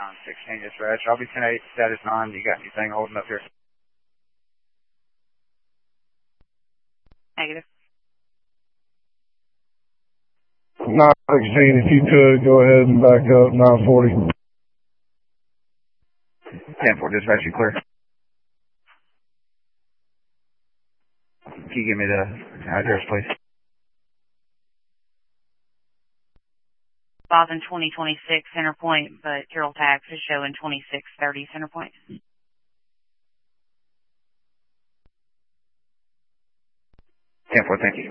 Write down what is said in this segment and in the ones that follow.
16 dispatch. I'll be 10-8, status 9. You got anything holding up here? Negative. 916, if you could, go ahead and back up 940. 10-4 dispatch, you clear. Can you give me the address, please? 2026 Center Point, but Carroll Tax is showing 2630 Center Point. Thank you.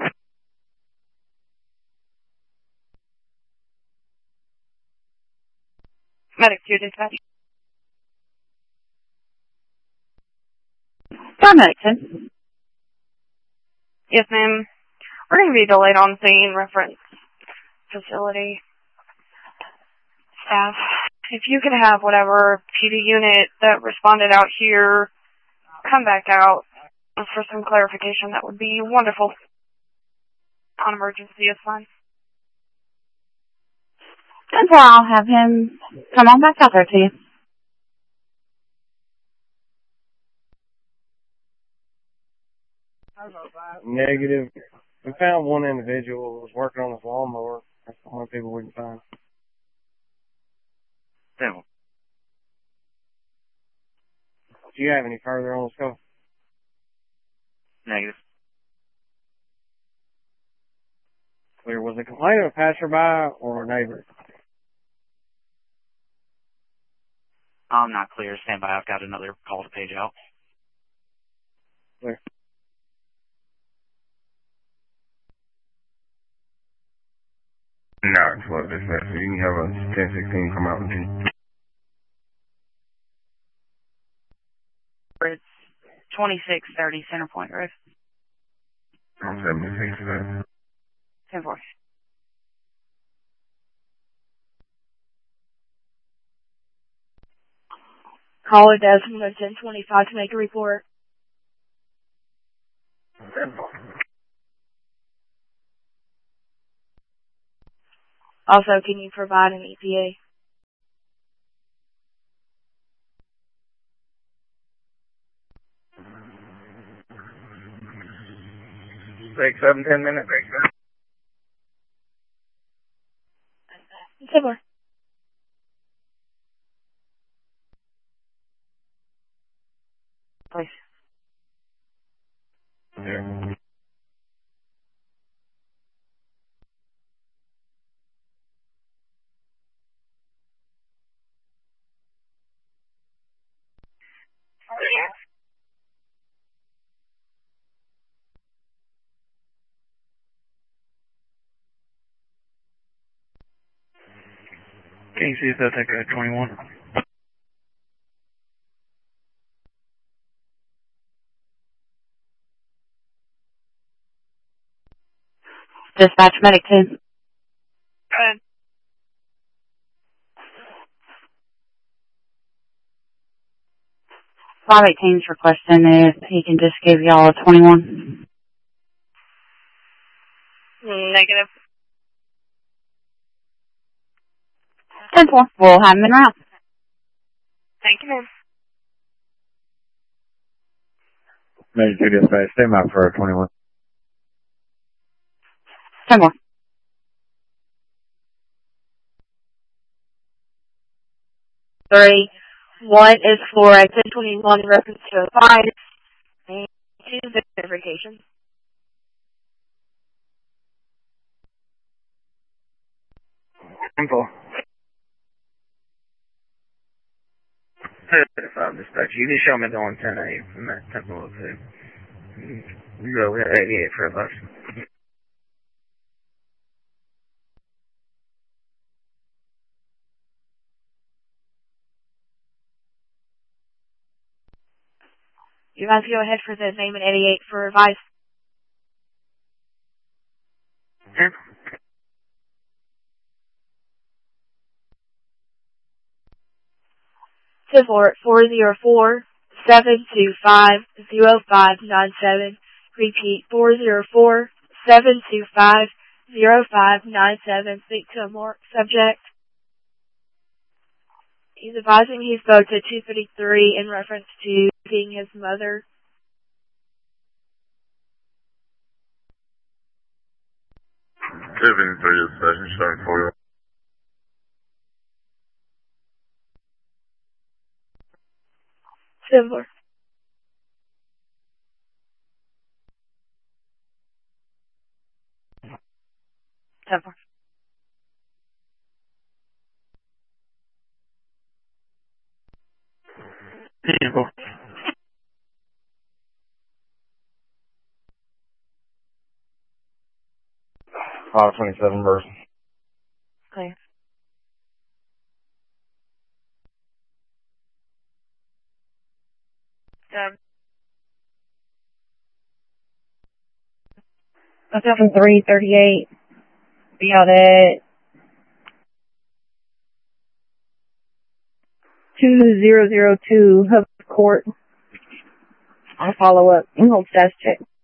Medic 2 dispatch. Medic 10. Yes, ma'am. We're going to be delayed on scene. Reference facility staff. If you could have whatever PD unit that responded out here come back out for some clarification, that would be wonderful. On emergency, it's fine. And so I'll have him come on back out there to you. Negative. We found one individual who was working on his lawnmower. That's the only people we can find. Simple. Do you have any further on the scope? Negative. Clear. Was the complaint of a passerby or a neighbor? I'm not clear. Stand by. I've got another call to page out. Clear. No, it's what this is. You can have a 1016 come out with you. It's 2630 Center Point Road. I'm 76 to that. 10-4. Caller Desmond 1025 to make a report. 10-4. Also, can you provide an EPA? 6, 7, 10 minutes. 10-4. Please. Yeah. Can you see if they'll take a 21? Dispatch Medic 2. Go ahead. Five 18's requesting if he can just give y'all a 21. Negative. 10-4. We'll have him in route. Thank you, ma'am. Major 2 dispatch. Stay by for a 21. 10-4. Three. One is for a 1021 reference to a fire. And 2 verification. Simple. 5 dispatch. You can show me the 110A from that temple too. We go with 88 for a bus. You guys go ahead for the name and 88 for advice. Okay. Civil 404-725-0597. Repeat 404-725-0597. Speak to a more subject. He's advising he spoke to 253 in reference to being his mother. Tiffany 3 is session showing for you. Similar. Similar. Evil. 527 version. Clear. Done. 338. Be out at 2002 Hub Court. I'll follow up and hold status check.